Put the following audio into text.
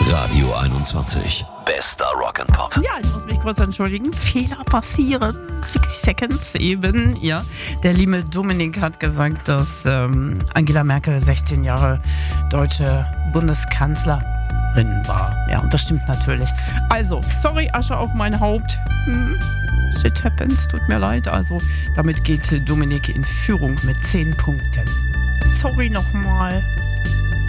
Radio 21. Bester Rock'n'Pop. Ja, ich muss mich kurz entschuldigen. Fehler passieren. 60 Seconds eben, ja. Der liebe Dominik hat gesagt, dass Angela Merkel 16 Jahre deutsche Bundeskanzlerin war. Ja, und das stimmt natürlich. Also, sorry, Asche auf mein Haupt. Shit happens, tut mir leid. Also, damit geht Dominik in Führung mit 10 Punkten. Sorry nochmal.